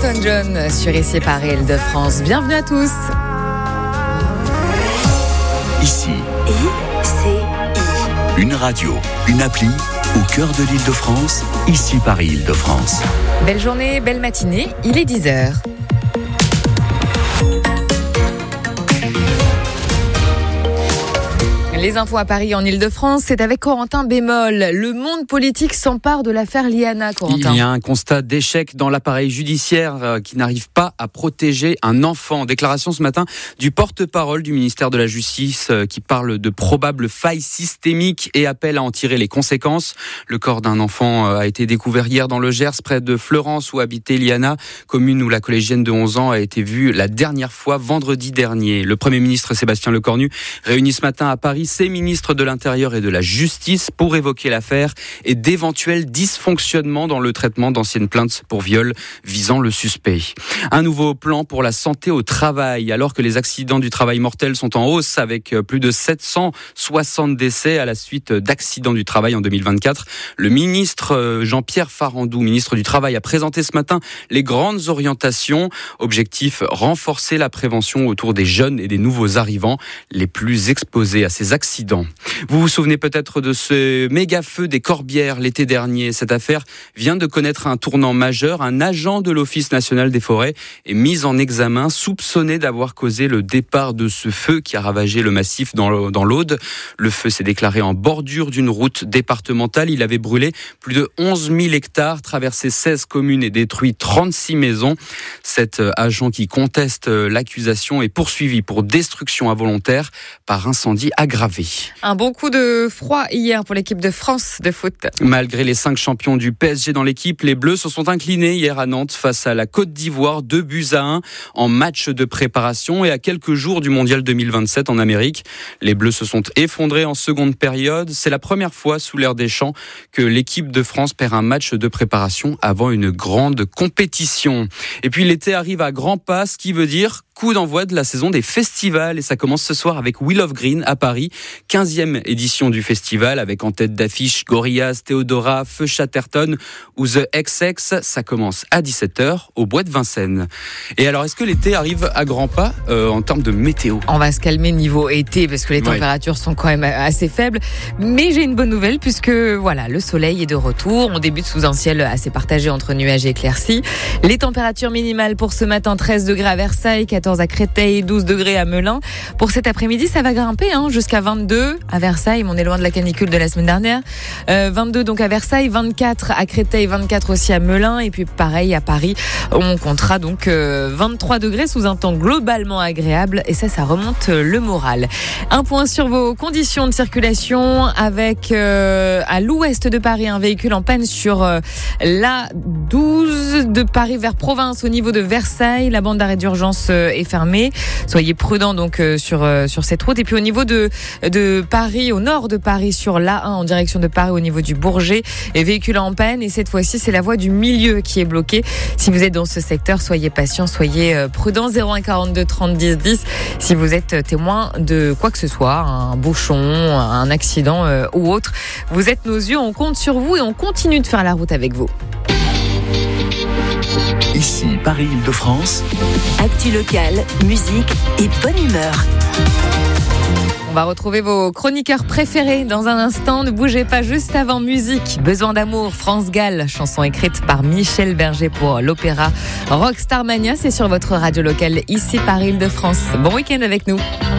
Elton John sur Ici Paris Île-de-France. Bienvenue à tous. Ici, une radio, une appli au cœur de l'Île-de-France. Ici Paris Île-de-France. Belle journée, belle matinée, il est 10h. Les infos à Paris en Île-de-France, c'est avec Corentin Bémol. Le monde politique s'empare de l'affaire Liana, Corentin. Il y a un constat d'échec dans l'appareil judiciaire qui n'arrive pas à protéger un enfant. Déclaration ce matin du porte-parole du ministère de la Justice qui parle de probables failles systémiques et appelle à en tirer les conséquences. Le corps d'un enfant a été découvert hier dans le Gers, près de Fleurance où habitait Liana, commune où la collégienne de 11 ans a été vue la dernière fois vendredi dernier. Le Premier ministre Sébastien Lecornu réunit ce matin à Paris ses ministres de l'Intérieur et de la Justice pour évoquer l'affaire et d'éventuels dysfonctionnements dans le traitement d'anciennes plaintes pour viol visant le suspect. Un nouveau plan pour la santé au travail. Alors que les accidents du travail mortels sont en hausse avec plus de 760 décès à la suite d'accidents du travail en 2024, le ministre Jean-Pierre Farandou, ministre du Travail, a présenté ce matin les grandes orientations. Objectif, renforcer la prévention autour des jeunes et des nouveaux arrivants les plus exposés à ces accidents. Vous vous souvenez peut-être de ce méga feu des Corbières l'été dernier. Cette affaire vient de connaître un tournant majeur. Un agent de l'Office national des forêts est mis en examen, soupçonné d'avoir causé le départ de ce feu qui a ravagé le massif dans l'Aude. Le feu s'est déclaré en bordure d'une route départementale. Il avait brûlé plus de 11 000 hectares, traversé 16 communes et détruit 36 maisons. Cet agent qui conteste l'accusation est poursuivi pour destruction involontaire par incendie aggravé. Un bon coup de froid hier pour l'équipe de France de foot. Malgré les 5 champions du PSG dans l'équipe, les Bleus se sont inclinés hier à Nantes face à la Côte d'Ivoire, 2-1 en match de préparation et à quelques jours du Mondial 2027 en Amérique. Les Bleus se sont effondrés en seconde période. C'est la première fois sous l'ère Deschamps que l'équipe de France perd un match de préparation avant une grande compétition. Et puis l'été arrive à grands pas, ce qui veut dire coup d'envoi de la saison des festivals et ça commence ce soir avec Wheel of Green à Paris, 15e édition du festival avec en tête d'affiche Gorillaz, Theodora, Feu Chatterton ou The XX. Ça commence à 17h au bois de Vincennes. Et alors, est-ce que l'été arrive à grands pas en termes de météo ? On va se calmer niveau été parce que les températures sont quand même assez faibles. Mais j'ai une bonne nouvelle puisque voilà, le soleil est de retour. On débute sous un ciel assez partagé entre nuages et éclaircies. Les températures minimales pour ce matin, 13 degrés à Versailles, 14 à Créteil, 12 degrés à Melun. Pour cet après-midi, ça va grimper jusqu'à 22 à Versailles. On est loin de la canicule de la semaine dernière. 22 donc à Versailles, 24 à Créteil, 24 aussi à Melun. Et puis pareil à Paris, on comptera donc 23 degrés sous un temps globalement agréable. Et ça remonte le moral. Un point sur vos conditions de circulation avec à l'ouest de Paris un véhicule en panne sur la 12 de Paris vers Province au niveau de Versailles. La bande d'arrêt d'urgence est fermée. Soyez prudents donc sur cette route. Et puis au niveau de Paris, au nord de Paris, sur l'A1 en direction de Paris au niveau du Bourget, et véhicule en panne. Et cette fois-ci, c'est la voie du milieu qui est bloquée. Si vous êtes dans ce secteur, soyez patients, soyez prudents. 01 42 30 10 10 si vous êtes témoin de quoi que ce soit, un bouchon, un accident ou autre. Vous êtes nos yeux, on compte sur vous et on continue de faire la route avec vous. Ici, Paris Île-de-France. Actu locale, musique et bonne humeur. On va retrouver vos chroniqueurs préférés dans un instant. Ne bougez pas, juste avant musique. Besoin d'amour, France Gall, chanson écrite par Michel Berger pour l'opéra Rockstar Mania. C'est sur votre radio locale, ici Paris Île-de-France. Bon week-end avec nous.